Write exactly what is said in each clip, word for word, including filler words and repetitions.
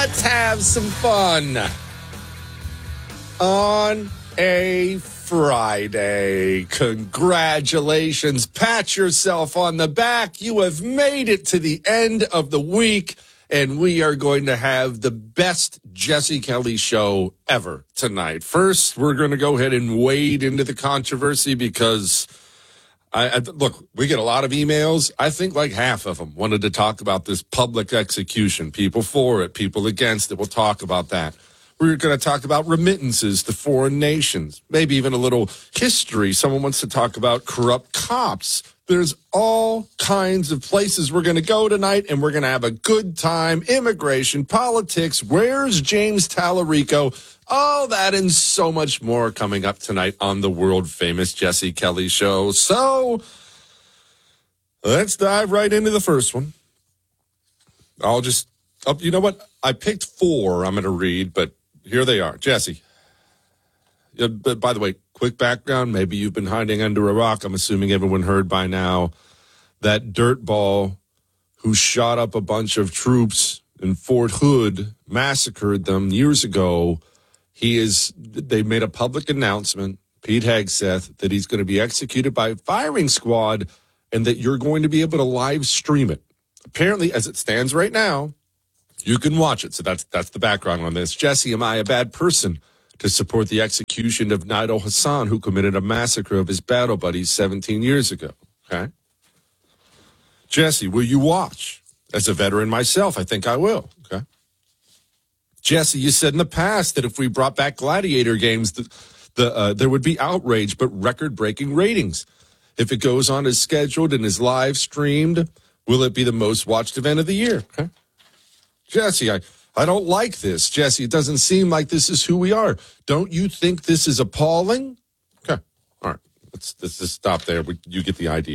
let's have some fun on a Friday. Congratulations. Pat yourself on the back. You have made it to the end of the week, and we are going to have the best Jesse Kelly show ever tonight. First, we're going to go ahead and wade into the controversy because I, I, look, we get a lot of emails. I think like half of them wanted to talk about this public execution. People for it, people against it. We'll talk about that. We're going to talk about remittances to foreign nations, maybe even a little history. Someone wants to talk about corrupt cops. There's all kinds of places we're going to go tonight, and we're going to have a good time. Immigration, politics, where's James Tallarico? All that and so much more coming up tonight on the world-famous Jesse Kelly Show. So let's dive right into the first one. I'll just, oh, you know what? I picked four I'm going to read, but here they are. Jesse. Yeah, but by the way, quick background. Maybe you've been hiding under a rock. I'm assuming everyone heard by now that dirtball who shot up a bunch of troops in Fort Hood, massacred them years ago. He is, they made a public announcement, Pete Hegseth, that he's going to be executed by a firing squad and that you're going to be able to live stream it. Apparently, as it stands right now, you can watch it. So that's that's the background on this. Jesse, am I a bad person to support the execution of Nidal Hassan, who committed a massacre of his battle buddies seventeen years ago? Okay. Jesse, will you watch? As a veteran myself, I think I will. Okay. Jesse, you said in the past that if we brought back gladiator games, the, the uh, there would be outrage, but record-breaking ratings. If it goes on as scheduled and is live streamed, will it be the most watched event of the year? Okay. Jesse, I, I don't like this. Jesse, it doesn't seem like this is who we are. Don't you think this is appalling? Okay. All right. Let's, let's just stop there. We, you get the idea.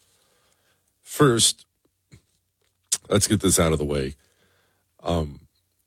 First, let's get this out of the way. Um,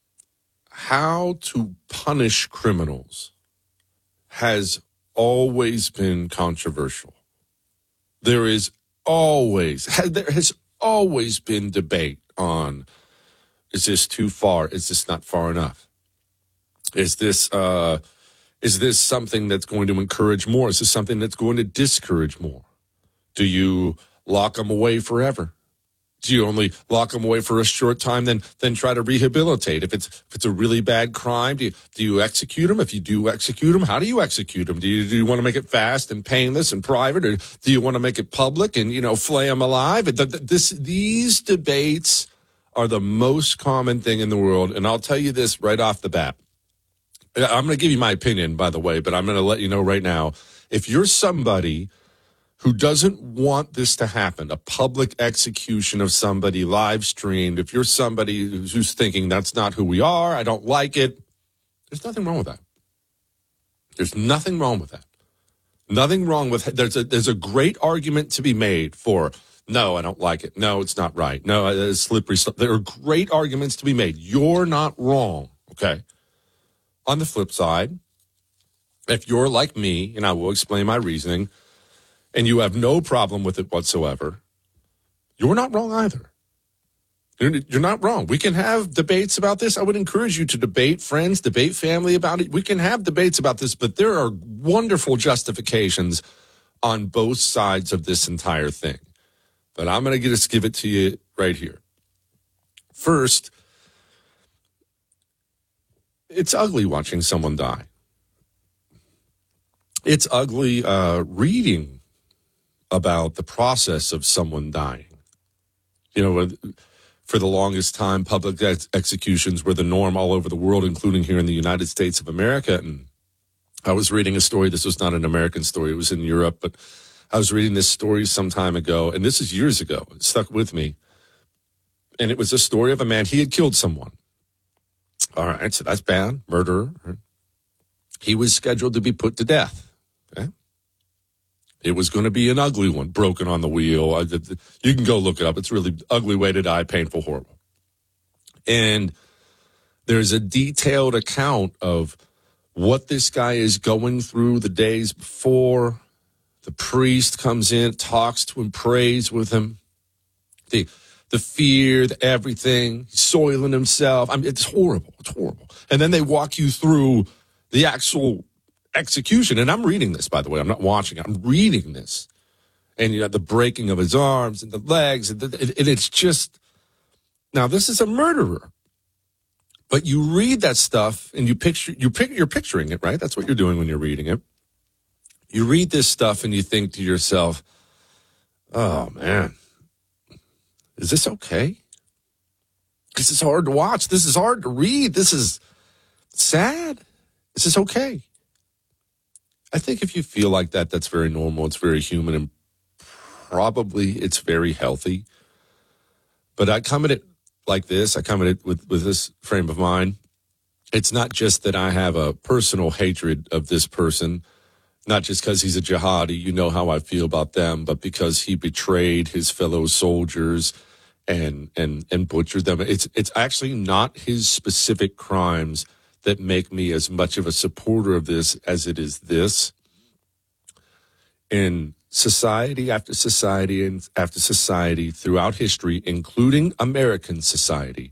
how to punish criminals has always been controversial. There is always, there has always been debate on, is this too far? Is this not far enough? Is this uh, is this something that's going to encourage more? Is this something that's going to discourage more? Do you lock them away forever? Do you only lock them away for a short time, then then try to rehabilitate? If it's if it's a really bad crime, do you, do you execute them? If you do execute them, how do you execute them? Do you do you want to make it fast and painless and private, or do you want to make it public and you know flay them alive? This these debates are the most common thing in the world. And I'll tell you this right off the bat. I'm going to give you my opinion, by the way, but I'm going to let you know right now. If you're somebody who doesn't want this to happen, a public execution of somebody live streamed, if you're somebody who's thinking that's not who we are, I don't like it, there's nothing wrong with that. There's nothing wrong with that. Nothing wrong with there's a there's a great argument to be made for, no, I don't like it. No, it's not right. No, it's slippery. There are great arguments to be made. You're not wrong, okay? On the flip side, if you're like me, and I will explain my reasoning, and you have no problem with it whatsoever, you're not wrong either. You're, you're not wrong. We can have debates about this. I would encourage you to debate friends, debate family about it. We can have debates about this, but there are wonderful justifications on both sides of this entire thing. But I'm going to just give it to you right here. First, it's ugly watching someone die. It's ugly uh, reading about the process of someone dying. You know, for the longest time, public ex- executions were the norm all over the world, including here in the United States of America. And I was reading a story. This was not an American story. It was in Europe, but I was reading this story some time ago, and this is years ago. It stuck with me. And it was a story of a man. He had killed someone. All right, so that's bad. Murderer. He was scheduled to be put to death. Okay? It was going to be an ugly one, broken on the wheel. You can go look it up. It's a really ugly way to die, painful, horrible. And there's a detailed account of what this guy is going through the days before. The priest comes in, talks to him, prays with him. The, the fear, the everything, soiling himself. I mean, it's horrible. It's horrible. And then they walk you through the actual execution. And I'm reading this, by the way. I'm not watching it. I'm reading this. And, you know, the breaking of his arms and the legs. And, the, and it's just, now this is a murderer. But you read that stuff and you picture, you pic, you're picturing it, right? That's what you're doing when you're reading it. You read this stuff and you think to yourself, oh, man, is this okay? This is hard to watch. This is hard to read. This is sad. Is this okay? I think if you feel like that, that's very normal. It's very human, and probably it's very healthy. But I come at it like this. I come at it with, with this frame of mind. It's not just that I have a personal hatred of this person, not just because he's a jihadi, you know how I feel about them, but because he betrayed his fellow soldiers and and and butchered them. It's it's actually not his specific crimes that make me as much of a supporter of this as it is this. In society after society and after society throughout history, including American society,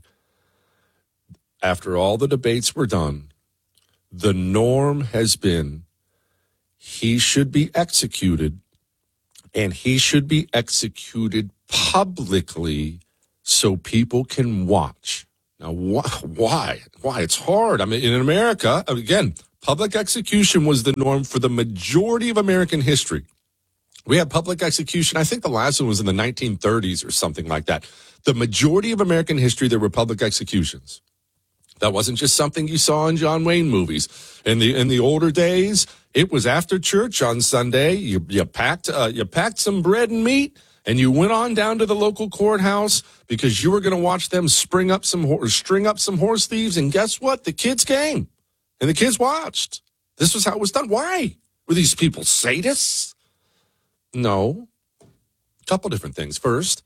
after all the debates were done, the norm has been he should be executed, and he should be executed publicly so people can watch. Now, wh- why? Why? It's hard. I mean, in America, again, public execution was the norm for the majority of American history. We had public execution. I think the last one was in the nineteen thirties or something like that. The majority of American history, there were public executions. That wasn't just something you saw in John Wayne movies. In the in the older days, it was after church on Sunday. You you packed uh, you packed some bread and meat, and you went on down to the local courthouse because you were going to watch them spring up some or string up some horse thieves. And guess what? The kids came, and the kids watched. This was how it was done. Why were these people sadists? No, a couple different things. First,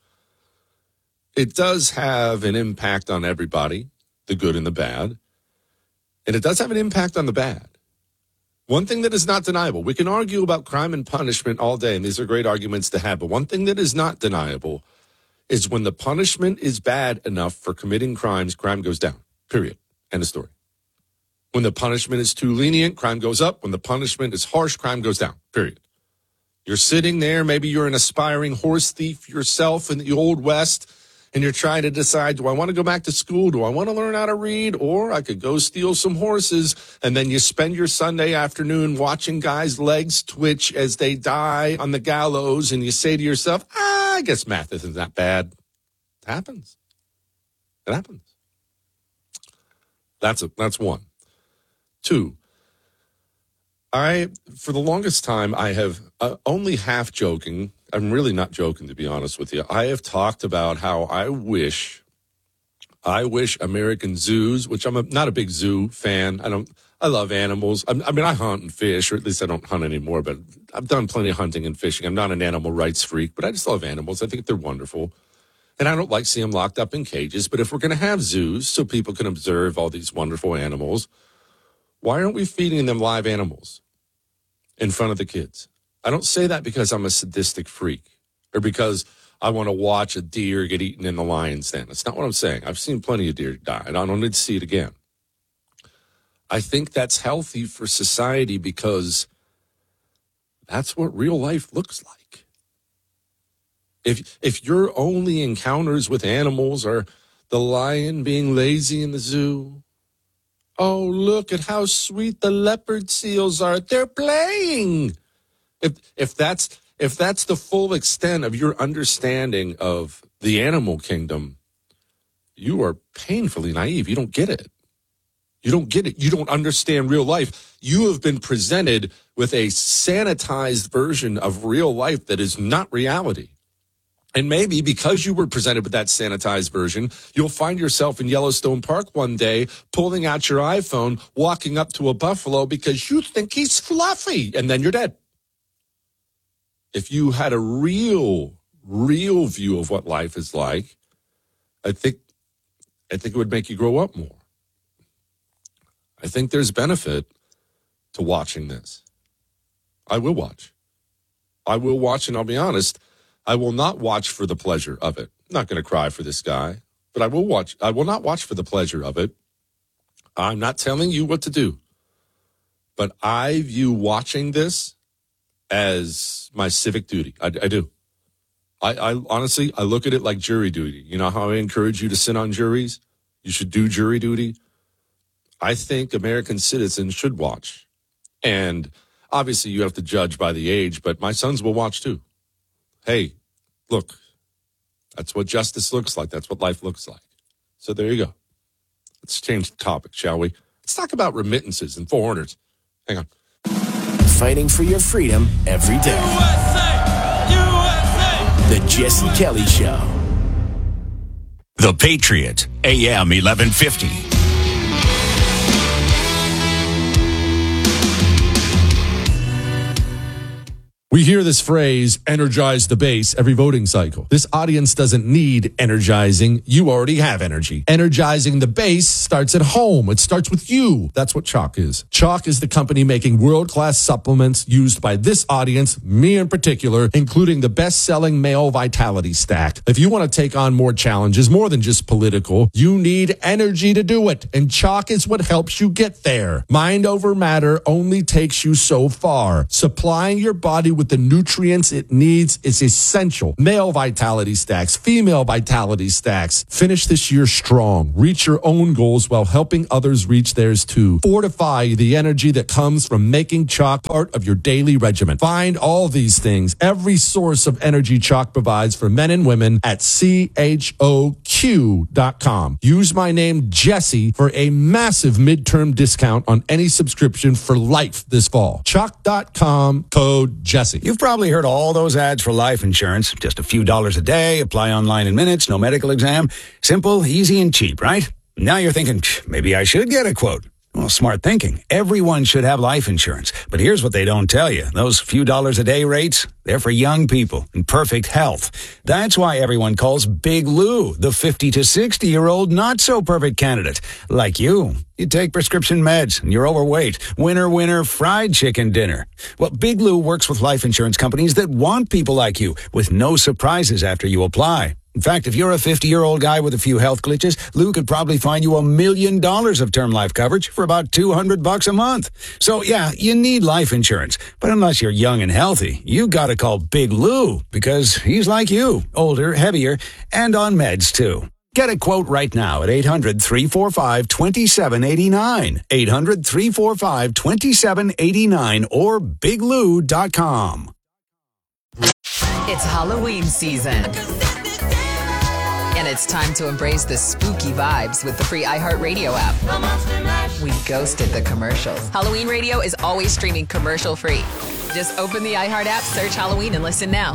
it does have an impact on everybody, the good and the bad. And it does have an impact on the bad. One thing that is not deniable, we can argue about crime and punishment all day, and these are great arguments to have, but one thing that is not deniable is when the punishment is bad enough for committing crimes, crime goes down, period. End of story. When the punishment is too lenient, crime goes up. When the punishment is harsh, crime goes down, period. You're sitting there, maybe you're an aspiring horse thief yourself in the Old West, and you're trying to decide, do I want to go back to school? Do I want to learn how to read? Or I could go steal some horses. And then you spend your Sunday afternoon watching guys' legs twitch as they die on the gallows. And you say to yourself, ah, I guess math isn't that bad. It happens. It happens. That's a, that's one. Two, I, for the longest time, I have uh, only half joking. I'm really not joking, to be honest with you. I have talked about how I wish, I wish American zoos, which I'm a, not a big zoo fan. I don't, I love animals. I'm, I mean, I hunt and fish, or at least I don't hunt anymore, but I've done plenty of hunting and fishing. I'm not an animal rights freak, but I just love animals. I think they're wonderful. And I don't like seeing them locked up in cages. But if we're going to have zoos so people can observe all these wonderful animals, why aren't we feeding them live animals in front of the kids? I don't say that because I'm a sadistic freak or because I want to watch a deer get eaten in the lion's den. That's not what I'm saying. I've seen plenty of deer die, and I don't need to see it again. I think that's healthy for society because that's what real life looks like. If if your only encounters with animals are the lion being lazy in the zoo, oh, look at how sweet the leopard seals are. They're playing. If if that's if that's the full extent of your understanding of the animal kingdom, you are painfully naive. You don't get it. You don't get it. You don't understand real life. You have been presented with a sanitized version of real life that is not reality. And maybe because you were presented with that sanitized version, you'll find yourself in Yellowstone Park one day, pulling out your iPhone, walking up to a buffalo because you think he's fluffy, and then you're dead. If you had a real, real view of what life is like, I think, I think it would make you grow up more. I think there's benefit to watching this. I will watch. I will watch, and I'll be honest, I will not watch for the pleasure of it. not going to cry for this guy, but I will watch. I will not watch for the pleasure of it. I'm not telling you what to do, but I view watching this as my civic duty. I, I do. I, I honestly, I look at it like jury duty. You know how I encourage you to sit on juries? You should do jury duty. I think American citizens should watch. And obviously you have to judge by the age, but my sons will watch too. Hey, look, that's what justice looks like. That's what life looks like. So there you go. Let's change the topic, shall we? Let's talk about remittances and four hundreds. Hang on. Fighting for your freedom every day. U S A! U S A! The Jesse Kelly Show. The Patriot, A M eleven fifty. We hear this phrase, energize the base, every voting cycle. This audience doesn't need energizing. You already have energy. Energizing the base starts at home. It starts with you. That's what Choq is. Choq is the company making world-class supplements used by this audience, me in particular, including the best-selling male vitality stack. If you want to take on more challenges, more than just political, you need energy to do it. And Choq is what helps you get there. Mind over matter only takes you so far. Supplying your body with the nutrients it needs is essential. Male vitality stacks, female vitality stacks. Finish this year strong. Reach your own goals while helping others reach theirs too. Fortify the energy that comes from making Choq part of your daily regimen. Find all these things, every source of energy Choq provides for men and women at C H O Q dot com. Use my name Jesse for a massive midterm discount on any subscription for life this fall. Choq dot com, code Jesse. You've probably heard all those ads for life insurance. Just a few dollars a day, apply online in minutes, no medical exam. Simple, easy, and cheap, right? Now you're thinking, maybe I should get a quote. Well, smart thinking. Everyone should have life insurance. But here's what they don't tell you. Those few dollars a day rates, they're for young people in perfect health. That's why everyone calls Big Lou the fifty to sixty-year-old not-so-perfect candidate. Like you. You take prescription meds and you're overweight. Winner, winner, fried chicken dinner. Well, Big Lou works with life insurance companies that want people like you with no surprises after you apply. In fact, if you're a fifty-year-old guy with a few health glitches, Lou could probably find you a million dollars of term life coverage for about two hundred bucks a month. So yeah, you need life insurance. But unless you're young and healthy, you gotta call Big Lou because he's like you, older, heavier, and on meds too. Get a quote right now at eight hundred, three four five, two seven eight nine, eight hundred, three four five, two seven eight nine or big lou dot com. It's Halloween season. And it's time to embrace the spooky vibes with the free iHeartRadio app. We ghosted the commercials. Halloween Radio is always streaming commercial-free. Just open the iHeart app, search Halloween, and listen now.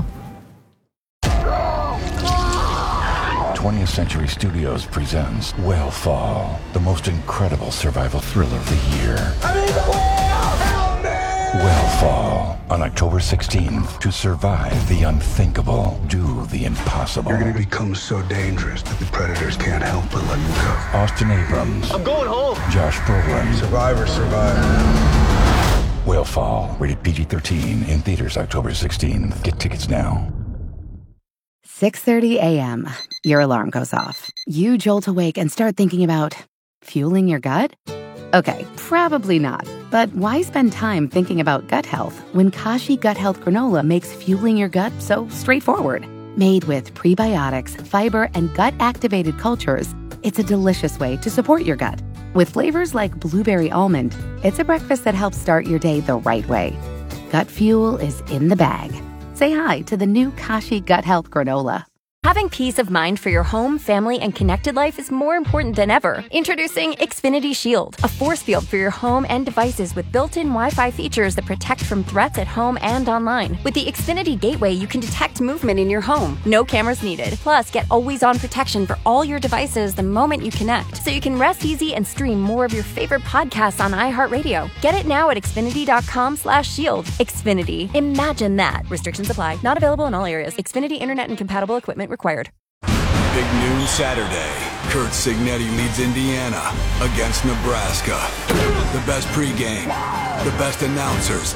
twentieth Century Studios presents Wellfall, the most incredible survival thriller of the year. I'm in the well! Help me! Wellfall, on October sixteenth. To survive the unthinkable, do the impossible. You're going to become so dangerous that the predators can't help but let you go. Austin Abrams. I'm going home. Josh Brolin. Survivor, survivor. Wellfall, rated P G thirteen, in theaters October sixteenth. Get tickets now. six thirty a.m. Your alarm goes off. You jolt awake and start thinking about fueling your gut? Okay, probably not. But why spend time thinking about gut health when Kashi Gut Health Granola makes fueling your gut so straightforward? Made with prebiotics, fiber, and gut-activated cultures, it's a delicious way to support your gut. With flavors like blueberry almond, it's a breakfast that helps start your day the right way. Gut fuel is in the bag. Say hi to the new Kashi Gut Health Granola. Having peace of mind for your home, family, and connected life is more important than ever. Introducing Xfinity Shield, a force field for your home and devices with built-in Wi-Fi features that protect from threats at home and online. With the Xfinity Gateway, you can detect movement in your home. No cameras needed. Plus, get always-on protection for all your devices the moment you connect, so you can rest easy and stream more of your favorite podcasts on iHeartRadio. Get it now at Xfinity.com slash shield. Xfinity. Imagine that. Restrictions apply. Not available in all areas. Xfinity Internet and compatible equipment required. Big noon Saturday. Kurt Signetti leads Indiana against Nebraska. The best pregame, the best announcers.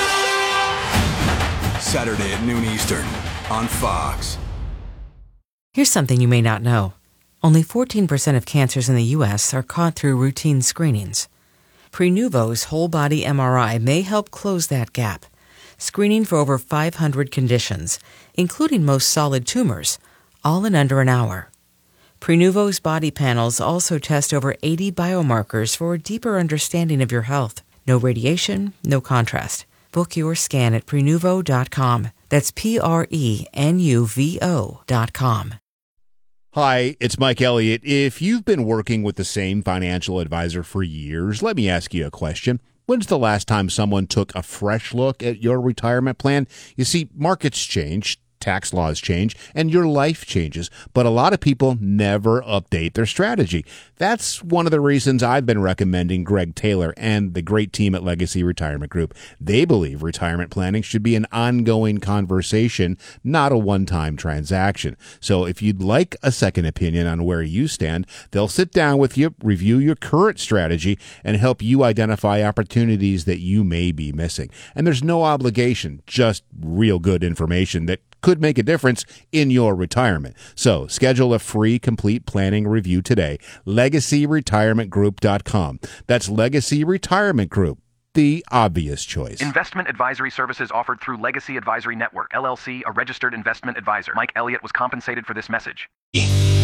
Saturday at noon Eastern on Fox. Here's something you may not know. Only fourteen percent of cancers in the U S are caught through routine screenings. Prenuvo's whole-body M R I may help close that gap, screening for over five hundred conditions, including most solid tumors, all in under an hour. Prenuvo's body panels also test over eighty biomarkers for a deeper understanding of your health. No radiation, no contrast. Book your scan at Prenuvo dot com. That's P R E N U V O dot com. Hi, it's Mike Elliott. If you've been working with the same financial advisor for years, let me ask you a question. When's the last time someone took a fresh look at your retirement plan? You see, markets change, tax laws change, and your life changes, but a lot of people never update their strategy. That's one of the reasons I've been recommending Greg Taylor and the great team at Legacy Retirement Group. They believe retirement planning should be an ongoing conversation, not a one-time transaction. So if you'd like a second opinion on where you stand, they'll sit down with you, review your current strategy, and help you identify opportunities that you may be missing. And there's no obligation, just real good information that could make a difference in your retirement. So schedule a free complete planning review today. legacy retirement group dot com. That's Legacy Retirement Group, the obvious choice. Investment advisory services offered through Legacy Advisory Network, L L C, a registered investment advisor. Mike Elliott was compensated for this message.